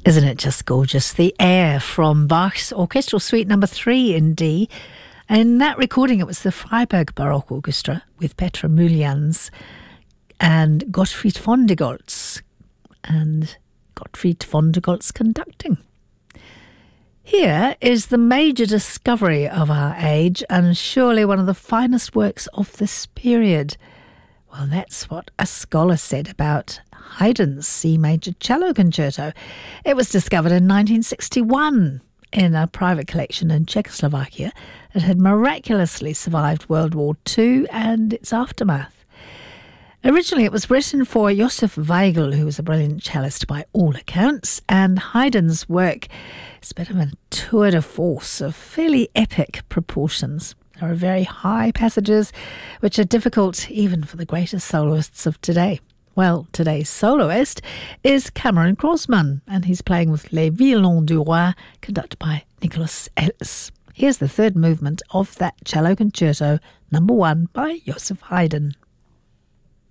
Isn't it just gorgeous? The Air from Bach's Orchestral Suite No. 3 in D. In that recording, it was the Freiburg Baroque Orchestra with Petra Muljans and Gottfried von der Goltz. And Gottfried von der Goltz conducting. Here is the major discovery of our age and surely one of the finest works of this period. Well, that's what a scholar said about Haydn's C major cello concerto. It was discovered in 1961 in a private collection in Czechoslovakia. It had miraculously survived World War II and its aftermath. Originally, it was written for Josef Weigl, who was a brilliant cellist by all accounts, and Haydn's work is a bit of a tour de force of fairly epic proportions. There are very high passages which are difficult even for the greatest soloists of today. Well, today's soloist is Cameron Crossman, and he's playing with Les Violons du Roi, conducted by Nicholas Ellis. Here's the third movement of that cello concerto, No. 1 by Joseph Haydn.